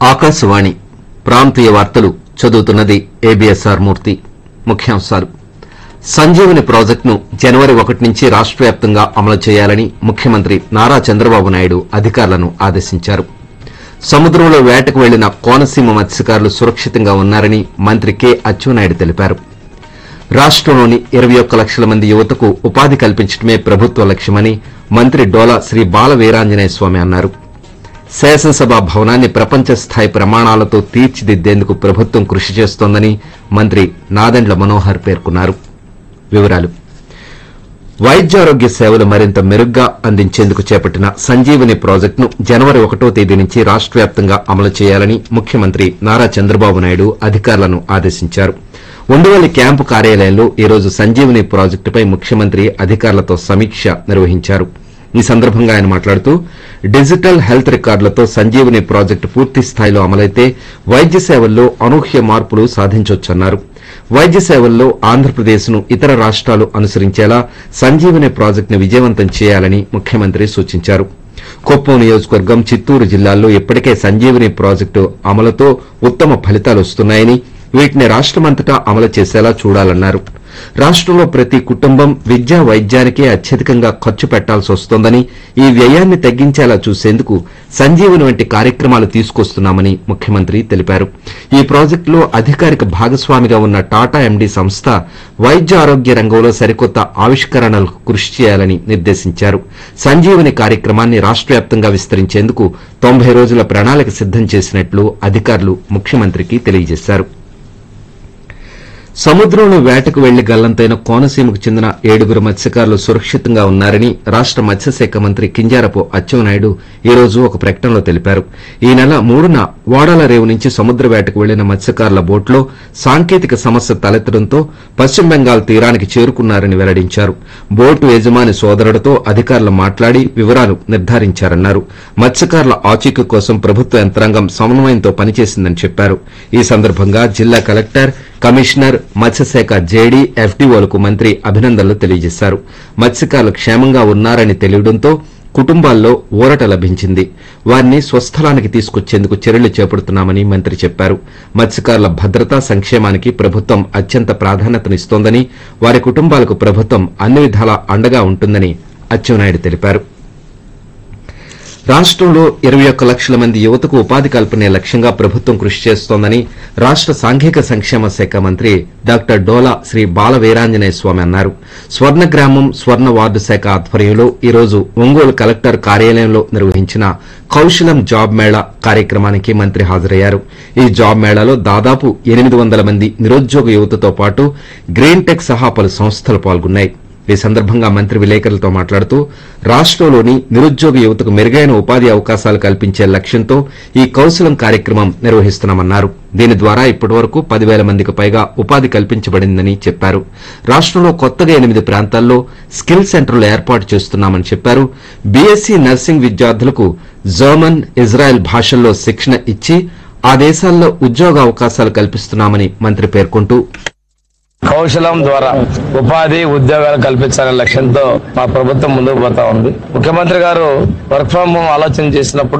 ఆకాశవాణి ప్రాంతీయ వార్తలు చదువుతున్నది ఏబిఎస్ఆర్ మూర్తి. ముఖ్యాంశాలు. సంజీవని ప్రాజెక్టును జనవరి 1 నుంచి రాష్ట వ్యాప్తంగా అమలు చేయాలని ముఖ్యమంత్రి నారా చంద్రబాబు నాయుడు అధికారులను ఆదేశించారు. సముద్రంలో వేటకు వెళ్లిన కోనసీమ మత్స్యకారులు సురక్షితంగా ఉన్నారని మంత్రి కె అచ్చెన్నాయుడు తెలిపారు. రాష్టంలోని 21 లక్షల మంది యువతకు ఉపాధి కల్పించడమే ప్రభుత్వ లక్ష్యమని మంత్రి డోలా శ్రీ బాల వీరాంజనేయ స్వామి అన్నారు. శాసనసభ భవనాన్ని ప్రపంచ స్థాయి ప్రమాణాలతో తీర్చిదిద్దేందుకు ప్రభుత్వం కృషి చేస్తోందని మంత్రి నాదెండ్ల మనోహర్ పేర్కొన్నారు. వివరాలు. వైద్యారోగ్య సేవలు మరింత మెరుగ్గా అందించేందుకు చేపట్టిన సంజీవని ప్రాజెక్టును జనవరి 1వ తేదీ నుంచి రాష్ట వ్యాప్తంగా అమలు చేయాలని ముఖ్యమంత్రి నారా చంద్రబాబు నాయుడు అధికారులను ఆదేశించారు. ఉండవల్లి క్యాంపు కార్యాలయంలో ఈ రోజు సంజీవని ప్రాజెక్టుపై ముఖ్యమంత్రి అధికారులతో సమీక్ష నిర్వహించారు. ఈ సందర్భంగా ఆయన మాట్లాడుతూ డిజిటల్ హెల్త్ రికార్డులతో సంజీవని ప్రాజెక్టు పూర్తి స్థాయిలో అమలైతే వైద్య సేవల్లో అనూహ్య మార్పులు సాధించొచ్చన్నారు. వైద్య సేవల్లో ఆంధ్రప్రదేశ్ను ఇతర రాష్ట్రాలు అనుసరించేలా సంజీవని ప్రాజెక్టును విజయవంతం చేయాలని ముఖ్యమంత్రి సూచించారు. కుప్పం నియోజకవర్గం, చిత్తూరు జిల్లాల్లో ఇప్పటికే సంజీవని ప్రాజెక్టు అమలుతో ఉత్తమ ఫలితాలు వస్తున్నాయని, వీటిని రాష్టమంతటా అమలు చేసేలా చూడాలన్నారు. రాష్టంలో ప్రతి కుటుంబం విద్యా వైద్యానికే అత్యధికంగా ఖర్చు పెట్టాల్సి వస్తోందని, ఈ వ్యయాన్ని తగ్గించేలా చూసేందుకు సంజీవని వంటి కార్యక్రమాలు తీసుకొస్తున్నామని ముఖ్యమంత్రి తెలిపారు. ఈ ప్రాజెక్టులో అధికారిక భాగస్వామిగా ఉన్న టాటా ఎండీ సంస్థ వైద్య ఆరోగ్య రంగంలో సరికొత్త ఆవిష్కరణలకు కృషి చేయాలని నిర్దేశించారు. సంజీవని కార్యక్రమాన్ని రాష్ట వ్యాప్తంగా విస్తరించేందుకు 90 రోజుల ప్రణాళిక సిద్దం చేసినట్లు అధికారులు ముఖ్యమంత్రికి తెలియజేశారు. సముద్రంలో వేటకు వెళ్లి గల్లంతైన కోనసీమకు చెందిన 7 మత్స్యకారులు సురక్షితంగా ఉన్నారని రాష్ట మత్స్యశాఖ మంత్రి కింజారపు అచ్చెన్నాయుడు ఈ రోజు ఒక ప్రకటనలో తెలిపారు. ఈ నెల 3న వాడాల రేవు నుంచి సముద్ర వేటకు వెళ్లిన మత్స్యకారుల బోట్లో సాంకేతిక సమస్య తలెత్తడంతో పశ్చిమ బెంగాల్ తీరానికి చేరుకున్నారని వెల్లడించారు. బోటు యజమాని సోదరుడితో అధికారులు మాట్లాడి వివరాలు నిర్ధారించారన్నారు. మత్స్యకారుల ఆచూకీ కోసం ప్రభుత్వ యంత్రాంగం సమన్వయంతో పనిచేసిందని చెప్పారు. ఈ సందర్భంగా జిల్లా కలెక్టర్, కమిషనర్, మత్స్యశాఖ జేడీ, ఎఫ్డీఓలకు మంత్రి అభినందనలు తెలియజేశారు. మత్స్యకారులు క్షేమంగా ఉన్నారని తెలియడంతో కుటుంబాల్లో ఊరట లభించింది. వారిని స్వస్థలానికి తీసుకొచ్చేందుకు చర్యలు చేపడుతున్నామని మంత్రి చెప్పారు. మత్స్యకారుల భద్రత, సంక్షేమానికి ప్రభుత్వం అత్యంత ప్రాధాన్యతనిస్తోందని, వారి కుటుంబాలకు ప్రభుత్వం అన్ని విధాలా అండగా ఉంటుందని అచ్చెన్నాయుడు తెలిపారు. రాష్టంలో 21 లక్షల మంది యువతకు ఉపాధి కల్పనే లక్ష్యంగా ప్రభుత్వం కృషి చేస్తోందని రాష్ట సాంఘిక సంక్షేమ శాఖ మంత్రి డాక్టర్ డోలా శ్రీ బాల వీరాంజనేయ స్వామి అన్నారు. స్వర్ణ గ్రామం, స్వర్ణ వార్డు శాఖ ఆధ్వర్యంలో ఈ రోజు ఒంగోలు కలెక్టర్ కార్యాలయంలో నిర్వహించిన కౌశలం జాబ్ మేళా కార్యక్రమానికి మంత్రి హాజరయ్యారు. ఈ జాబ్ మేళాలో దాదాపు 800 మంది నిరుద్యోగ యువతతో పాటు గ్రీన్ టెక్ సహా పలు సంస్థలు పాల్గొన్నాయి. ఈ సందర్భంగా మంత్రి విలేకరులతో మాట్లాడుతూ రాష్టంలోని నిరుద్యోగ యువతకు మెరుగైన ఉపాధి అవకాశాలు కల్పించే లక్ష్యంతో ఈ కౌశలం కార్యక్రమం నిర్వహిస్తున్నామన్నారు. దీని ద్వారా ఇప్పటివరకు 10,000 మందికి పైగా ఉపాధి కల్పించబడిందని చెప్పారు. రాష్టంలో కొత్తగా 8 ప్రాంతాల్లో స్కిల్ సెంటర్లు ఏర్పాటు చేస్తున్నామని చెప్పారు. బీఎస్సీ నర్సింగ్ విద్యార్థులకు జర్మన్, ఇజ్రాయెల్ భాషల్లో శిక్షణ ఇచ్చి ఆ దేశాల్లో ఉద్యోగ అవకాశాలు కల్పిస్తున్నామని మంత్రి పేర్కొంటూ, కౌశలం ద్వారా ఉపాధి, ఉద్యోగాలు కల్పించాలనే లక్ష్యంతో మా ప్రభుత్వం ముందుకు పోతా ఉంది. ముఖ్యమంత్రి గారు వర్క్ ఫ్రం హోం ఆలోచన చేసినప్పుడు